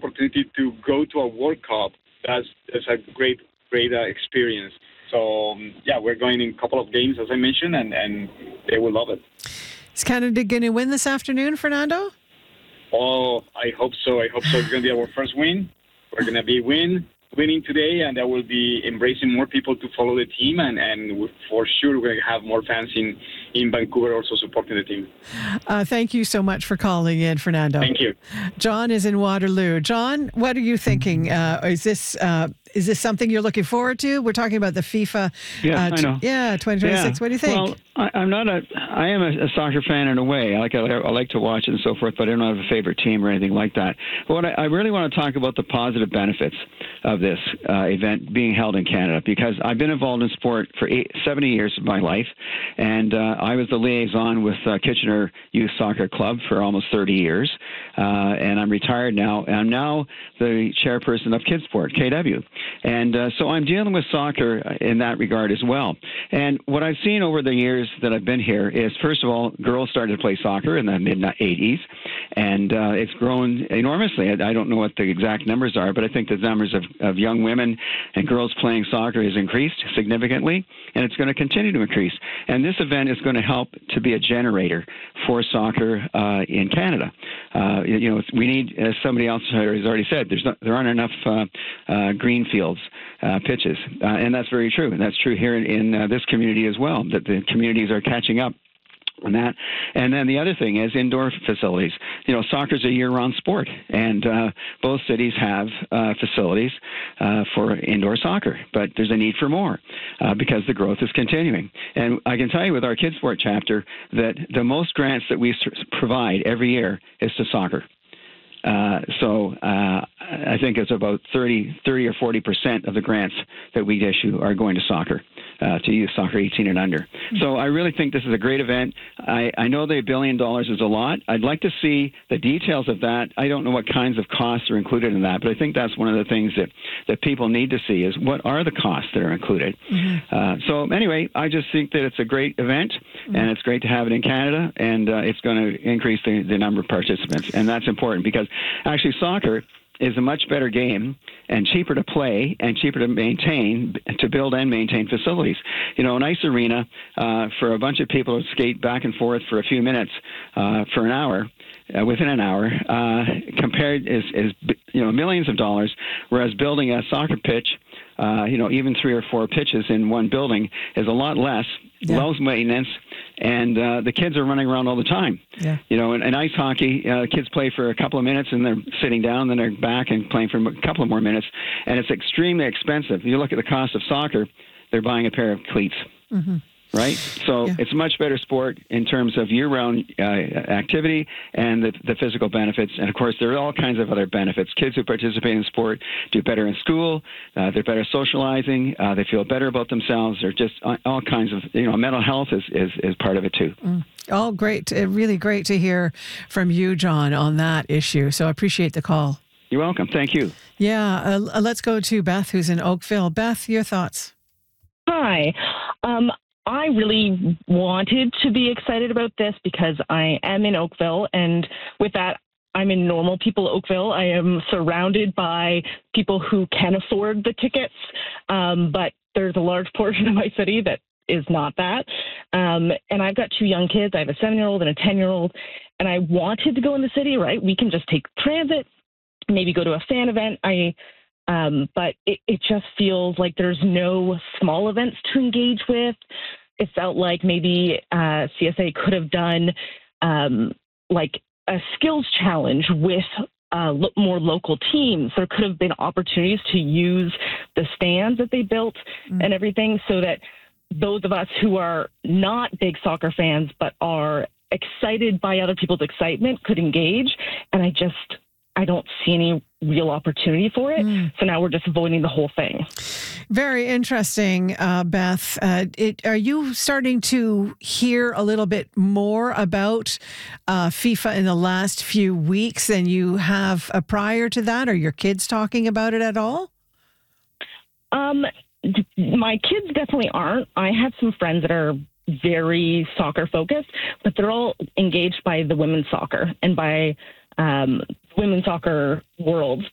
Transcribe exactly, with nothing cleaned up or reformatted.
opportunity to go to a World Cup, that's, that's a great, great uh, experience. So, um, yeah, we're going in a couple of games, as I mentioned, and, and they will love it. Is Canada going to win this afternoon, Fernando? Oh, I hope so. I hope so. It's going to be our first win. We're going to be win. winning today, and that will be embracing more people to follow the team, and, and for sure we're going to have more fans in, in Vancouver also supporting the team. Uh, thank you so much for calling in, Fernando. Thank you. John is in Waterloo. John, what are you thinking? Uh, is this uh, is this something you're looking forward to? We're talking about the FIFA. Yeah, uh, I know. Yeah, twenty twenty-six. Yeah. What do you think? Well, I, I'm not a. I am a, a soccer fan in a way. I like. I, I like to watch it and so forth, but I don't have a favorite team or anything like that. But what I, I really want to talk about the positive benefits of this uh, event being held in Canada, because I've been involved in sport for eight, seventy years of my life, and uh, I was the liaison with uh, Kitchener Youth Soccer Club for almost thirty years, uh, and I'm retired now. And I'm now the chairperson of Kidsport, K W, and uh, so I'm dealing with soccer in that regard as well. And what I've seen over the years that I've been here is, first of all, girls started to play soccer in the mid eighties, and uh, it's grown enormously. I don't know what the exact numbers are, but I think the numbers of, of young women and girls playing soccer has increased significantly, and it's going to continue to increase. And this event is going to help to be a generator for soccer uh, in Canada. Uh, you know, we need, as somebody else has already said, there's not, there aren't enough uh, uh, green fields, uh, pitches, uh, and that's very true. And that's true here in, in uh, this community as well, that the communities are catching up on that. And then the other thing is indoor facilities. You know, soccer's a year-round sport, and uh, both cities have uh, facilities uh, for indoor soccer, but there's a need for more uh, because the growth is continuing. And I can tell you with our Kidsport chapter that the most grants that we provide every year is to soccer. Uh, so uh, I think it's about thirty, thirty or forty percent of the grants that we issue are going to soccer, uh, to youth soccer eighteen and under. Mm-hmm. So I really think this is a great event. I, I know the billion dollars is a lot. I'd like to see the details of that. I don't know what kinds of costs are included in that, but I think that's one of the things that, that people need to see is what are the costs that are included. Mm-hmm. Uh, so anyway, I just think that it's a great event, mm-hmm. and it's great to have it in Canada, and uh, it's going to increase the, the number of participants, and that's important because actually, soccer is a much better game and cheaper to play and cheaper to maintain, to build and maintain facilities. You know, an ice arena uh, for a bunch of people to skate back and forth for a few minutes uh, for an hour, uh, within an hour, uh, compared is, is, you know, millions of dollars, whereas building a soccer pitch, uh, you know, even three or four pitches in one building is a lot less, yeah. low maintenance, and uh, the kids are running around all the time. Yeah. You know, in, in ice hockey, uh, kids play for a couple of minutes and they're sitting down, then they're back and playing for a couple of more minutes, and it's extremely expensive. You look at the cost of soccer, they're buying a pair of cleats. Mm-hmm. Right? So yeah. It's a much better sport in terms of year-round uh, activity and the, the physical benefits. And, of course, there are all kinds of other benefits. Kids who participate in sport do better in school. Uh, they're better socializing. Uh, they feel better about themselves. They're just all kinds of, you know, mental health is, is, is part of it, too. Mm. Oh, great. Uh, really great to hear from you, John, on that issue. So I appreciate the call. You're welcome. Thank you. Yeah. Uh, let's go to Beth, who's in Oakville. Beth, your thoughts? Hi. Um, I really wanted to be excited about this because I am in Oakville, and with that, I'm in normal people Oakville. I am surrounded by people who can afford the tickets, um, but there's a large portion of my city that is not that. Um, and I've got two young kids. I have a seven-year-old and a ten-year-old, and I wanted to go in the city, right? We can just take transit, maybe go to a fan event. I Um, but it, it just feels like there's no small events to engage with. It felt like maybe uh, C S A could have done um, like a skills challenge with uh, lo- more local teams. There could have been opportunities to use the stands that they built mm. and everything so that those of us who are not big soccer fans but are excited by other people's excitement could engage. And I just... I don't see any real opportunity for it. Mm. So now we're just avoiding the whole thing. Very interesting, uh, Beth. Uh, it, are you starting to hear a little bit more about uh, FIFA in the last few weeks than you have uh, prior to that? Are your kids talking about it at all? Um, my kids definitely aren't. I have some friends that are very soccer focused, but they're all engaged by the women's soccer and by um, women's soccer world